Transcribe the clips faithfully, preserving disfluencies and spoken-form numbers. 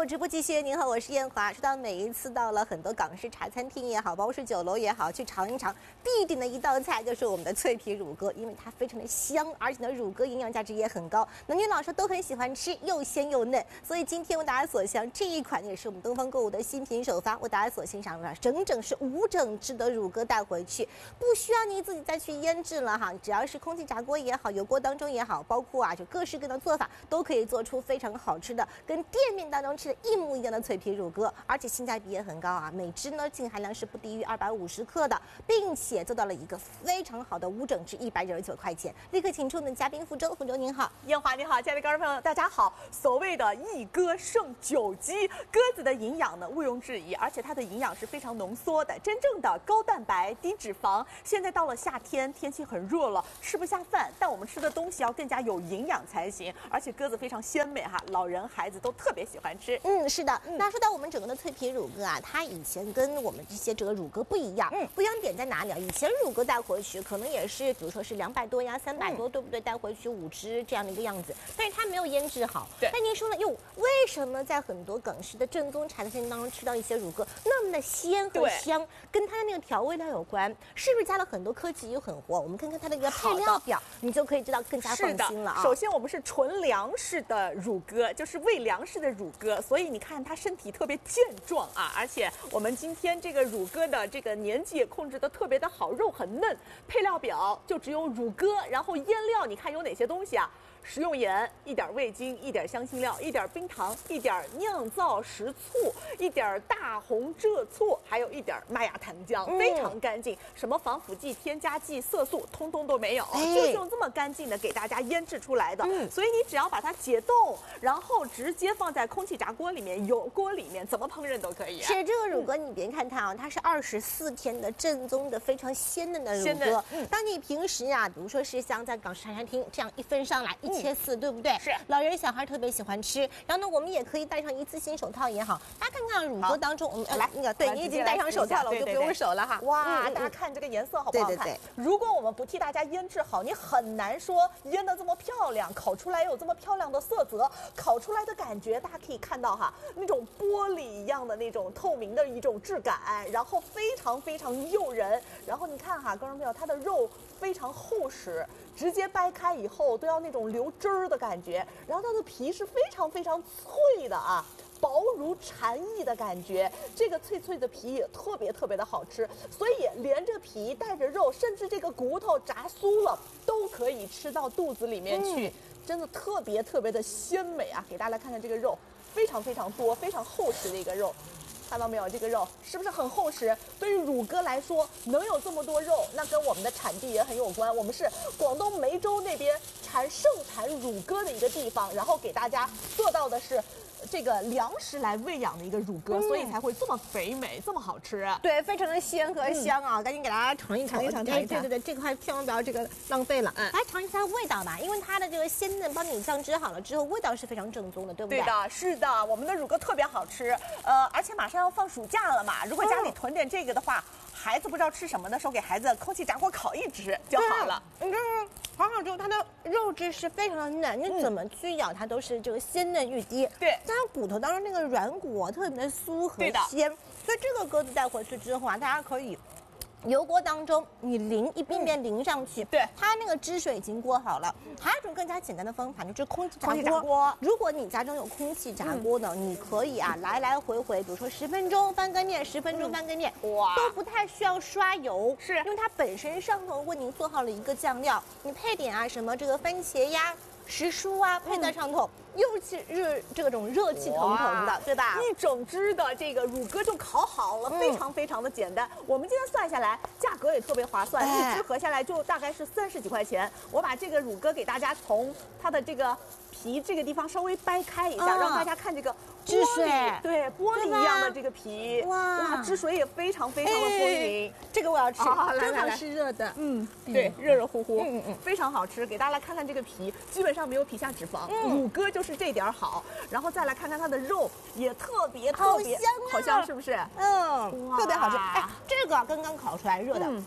直播继续，您好，我是燕华。说到每一次到了很多港式茶餐厅也好，包括是酒楼也好，去尝一尝，必点的一道菜就是我们的脆皮乳鸽，因为它非常的香，而且呢，乳鸽营养价值也很高，男女老少都很喜欢吃，又鲜又嫩。所以今天为大家所享这一款也是我们东方购物的新品首发，为大家所欣赏的整整是无整只的乳鸽带回去，不需要你自己再去腌制了哈，只要是空气炸锅也好，油锅当中也好，包括啊就各式各样的做法，都可以做出非常好吃的，跟店面当中吃的一模一样的脆皮乳鸽，而且性价比也很高啊，每只呢净含量是不低于二百五十克的，并且做到了一个非常好的无整只一百九十九块钱。立刻请出我们的嘉宾福州，福州您好， 燕华您好，亲爱的观众朋友大家好。所谓的一鸽胜九鸡，鸽子的营养呢毋庸置疑，而且它的营养是非常浓缩的，真正的高蛋白低脂肪。现在到了夏天，天气很热了，吃不下饭，但我们吃的东西要更加有营养才行。而且鸽子非常鲜美哈，老人孩子都特别喜欢吃。 嗯，是的。嗯、那说到我们整个的脆皮乳鸽啊，它以前跟我们这些这个乳鸽不一样，嗯，不一样点在哪里啊？以前乳鸽带回去可能也是，比如说是两百多呀、三百多，嗯、对不对？带回去五只这样的一个样子，但是它没有腌制好。 对。 那您说呢？哟，为什么在很多港式的正宗茶餐厅当中吃到一些乳鸽那么的鲜和香？跟它的那个调味料有关，是不是加了很多科技又很活？我们看看它的一个配料表，你就可以知道更加放心了啊。 首先，我们是纯粮食的乳鸽，就是喂粮食的乳鸽，所以你看它身体特别健壮啊，而且我们今天这个乳鸽的这个年纪也控制的特别的好，肉很嫩。配料表就只有乳鸽，然后腌料你看有哪些东西啊？食用盐，一点味精，一点香辛料，一点冰糖，一点酿造食醋，一点大红浙醋，还有一点麦芽糖浆，嗯、非常干净，什么防腐剂、添加剂、色素，通通都没有，哎、就是用这么干净的给大家腌制出来的。嗯、所以你只要把它解冻，然后直接放在空气炸锅里面、油锅里面，怎么烹饪都可以、啊。 是这个乳鸽，你别看它啊，它是二十四天的正宗的非常鲜嫩的乳鸽。嗯、当你平时啊，比如说是像在港式茶餐厅这样一份上来一。切丝对不对？ 是， 老人小孩特别喜欢吃。然后呢，我们也可以戴上一次性手套也好。大家看看乳鸽当中，我们来那个，对你已经戴上手套了，我就不用手了哈。 哇，大家看这个颜色好不好看？ 对对对。 如果我们不替大家腌制好，你很难说腌得这么漂亮，烤出来有这么漂亮的色泽，烤出来的感觉大家可以看到哈，那种玻璃一样的那种透明的一种质感，然后非常非常诱人。然后你看哈，观众朋友，它的肉非常厚实，直接掰开以后都要那种流汁儿的感觉，然后它的皮是非常非常脆的啊，薄如蝉翼的感觉，这个脆脆的皮也特别特别的好吃，所以连着皮带着肉，甚至这个骨头炸酥了都可以吃到肚子里面去，嗯、真的特别特别的鲜美啊！给大家来看看这个肉，非常非常多，非常厚实的一个肉。看到没有，这个肉是不是很厚实？对于乳鸽来说，能有这么多肉，那跟我们的产地也很有关。我们是广东梅州那边产盛产乳鸽的一个地方，然后给大家做到的是这个粮食来喂养的一个乳鸽，嗯、所以才会这么肥美，这么好吃。 对，非常的鲜和香啊！嗯、赶紧给大家尝一尝， 尝一尝，尝一尝。 对对对，这块千万不要这个浪费了。嗯，来尝一下味道吧，因为它的这个鲜嫩帮你酱汁好了之后，味道是非常正宗的，对不对？ 对的，是的，我们的乳鸽特别好吃。呃，而且马上要放暑假了嘛，如果家里囤点这个的话，嗯、孩子不知道吃什么的时候，给孩子空气炸锅烤一只就好了。 你看，烤好之后，它的肉质是非常的嫩，你怎么去咬它都是这个鲜嫩欲滴。 对， 加上骨头当中那个软骨、啊、特别的酥和鲜，所以这个鸽子带回去之后啊，大家可以。油锅当中，你淋一遍遍淋上去，嗯、 对， 它那个汁水已经过好了。还有一种更加简单的方法，就是空气炸锅。 空气炸锅， 如果你家中有空气炸锅的，嗯、你可以啊来来回回，比如说十分钟翻个面，十分钟翻个面， 嗯、哇， 都不太需要刷油， 是因为它本身上头为您做好了一个酱料，你配点啊什么这个番茄呀。时蔬啊，配在上头，嗯、又是热这种热气腾腾的，对吧？ 一整只的这个乳鸽就烤好了，嗯、非常非常的简单。我们今天算下来，价格也特别划算，哎、一只合下来就大概是三十几块钱。我把这个乳鸽给大家从它的这个皮这个地方稍微掰开一下，嗯、让大家看这个汁水， 对玻璃一样的这个皮，哇哇，汁水也非常非常的丰盈。 哎、这个我要吃， 哦、 正好是热的， 嗯，对，热热乎乎， 嗯嗯， 非常好吃。给大家来看看这个皮，基本上没有皮下脂肪，嗯、乳鸽就是这点好。然后再来看看它的肉，也特别特别好香啊， 好香是不是？ 嗯，特别好吃。哎，这个刚刚烤出来热的。嗯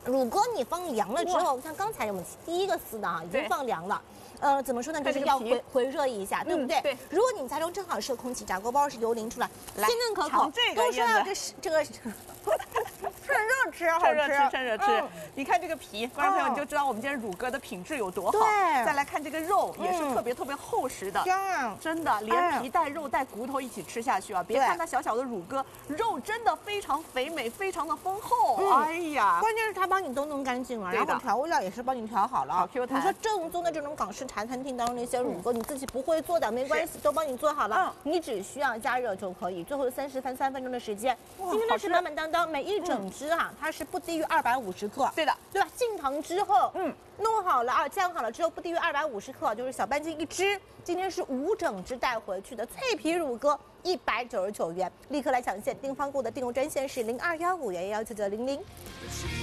乳鸽你放凉了之后，像刚才我们第一个撕的啊，已经放凉了。呃，怎么说呢？就是要回回热一下，对不对？ 对。 如果你们家中正好是有空气炸锅包，是油淋出来，鲜嫩可口。 这个都说要这是这个。趁热吃， 趁热吃，趁热吃。你看这个皮，观众朋友你就知道我们今天乳鸽的品质有多好。 对。 再来看这个肉，也是特别特别厚实的。 香。 真的，连皮带肉带骨头一起吃下去啊！别看它小小的乳鸽，肉真的非常肥美，非常的丰厚。哎呀， 关键是它帮你都弄干净了，然后调味料也是帮你调好了。 好 Q 弹。 你说正宗的这种港式茶餐厅当中那些乳鸽，你自己不会做的没关系，都帮你做好了。你只需要加热就可以。最后三十分三分钟的时间，今天的是满满当当，每一整只啊，它是不低于二百五十克。 对的， 对吧？进糖之后，嗯，弄好了啊，酱好了之后不低于二百五十克，就是小半斤一只。今天是五整只带回去的脆皮乳鸽，一百九十九元，立刻来抢现！订方购的订购专线是零二幺五幺幺九九零零。